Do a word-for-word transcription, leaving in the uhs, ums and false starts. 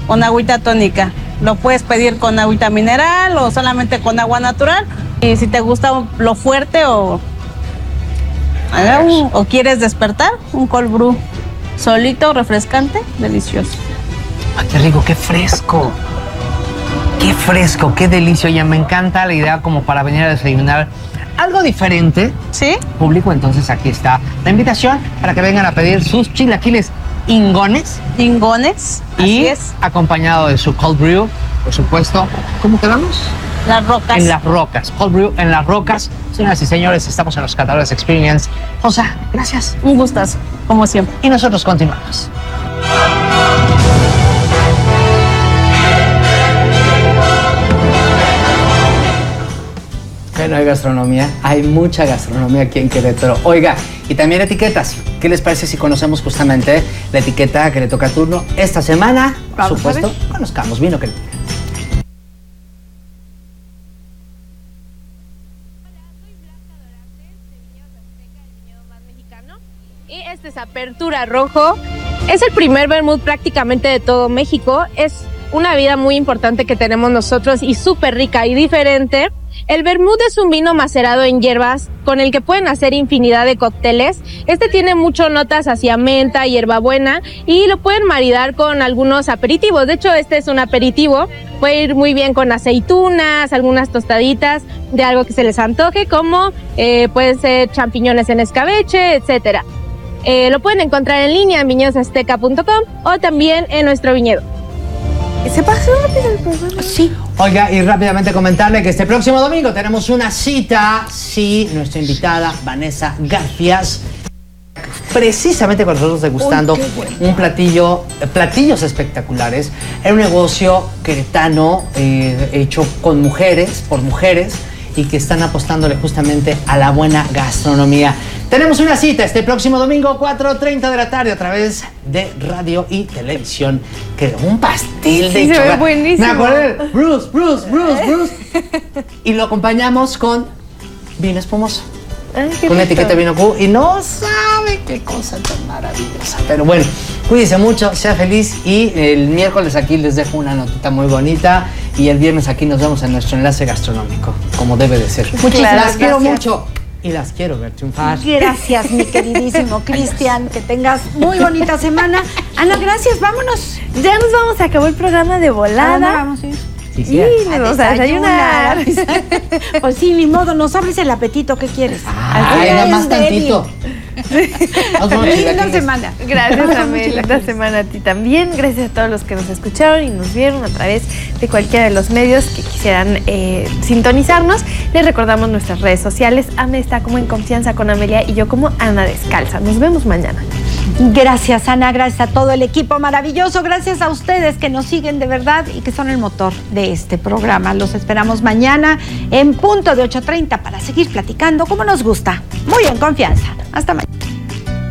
con agüita tónica. Lo puedes pedir con agüita mineral o solamente con agua natural. Y si te gusta lo fuerte o, un, o quieres despertar, un cold brew solito, refrescante, delicioso. Ay, qué rico, qué fresco. Qué fresco, qué delicio. Ya me encanta la idea como para venir a desayunar algo diferente. ¿Sí? Público, entonces aquí está la invitación para que vengan a pedir sus chilaquiles ingones. Ingones, y así es. Acompañado de su cold brew, por supuesto. ¿Cómo quedamos? Las rocas. En las rocas. Cold brew en las rocas. Señoras y señores, estamos en los Catadores Experience. Josa, gracias. Un gustazo, como siempre. Y nosotros continuamos. Bueno, hay gastronomía, hay mucha gastronomía aquí en Querétaro. Oiga, y también etiquetas. ¿Qué les parece si conocemos justamente la etiqueta que le toca turno esta semana? Por supuesto, conozcamos vino que le toca. Y este es Apertura Rojo. Es el primer vermut prácticamente de todo México. Es una bebida muy importante que tenemos nosotros y súper rica y diferente. El vermut es un vino macerado en hierbas con el que pueden hacer infinidad de cócteles. Este tiene muchas notas hacia menta, hierbabuena y lo pueden maridar con algunos aperitivos. De hecho, este es un aperitivo. Puede ir muy bien con aceitunas, algunas tostaditas de algo que se les antoje, como eh, pueden ser champiñones en escabeche, etcétera. Eh, lo pueden encontrar en línea en viñedos azteca punto com o también en nuestro viñedo. ¿Se pasó rápido el programa? Sí. Oiga, y rápidamente comentarle que este próximo domingo tenemos una cita, sí, nuestra invitada Vanessa Garfias, precisamente con nosotros degustando Uy, bueno. un platillo, platillos espectaculares, en un negocio queretano eh, hecho con mujeres, por mujeres, y que están apostándole justamente a la buena gastronomía. Tenemos una cita este próximo domingo, cuatro treinta de la tarde, a través de radio y televisión. Que un pastel de sí, chocolate. Se ve buenísimo. Me acordé, Bruce, Bruce, Bruce, Bruce. Y lo acompañamos con vino espumoso. Ay, con una etiqueta de vino Q. Y no sabe qué cosa tan maravillosa. Pero bueno, cuídese mucho, sea feliz. Y el miércoles aquí les dejo una notita muy bonita. Y el viernes aquí nos vemos en nuestro enlace gastronómico, como debe de ser. Muchas las gracias. quiero mucho. Y las quiero ver triunfar. Gracias, mi queridísimo Cristian. Que tengas muy bonita semana. Ana, gracias. Vámonos. Ya nos vamos. Acabó el programa de volada. ¿A dónde vamos a ir? Sí, sí. Y nos vamos a desayunar. Pues sí, ni modo. Nos abres el apetito. ¿Qué quieres? Ay, nada más tantito. Linda semana. Gracias, Amel. Linda semana a ti también. Gracias a todos los que nos escucharon y nos vieron a través de cualquiera de los medios que quisieran eh, sintonizarnos. Les recordamos nuestras redes sociales. Ame está como En Confianza con Amelia y yo como Ana Descalza. Nos vemos mañana. Gracias, Ana. Gracias a todo el equipo maravilloso. Gracias a ustedes que nos siguen de verdad y que son el motor de este programa. Los esperamos mañana en punto de ocho treinta para seguir platicando como nos gusta. Muy en confianza. Hasta mañana.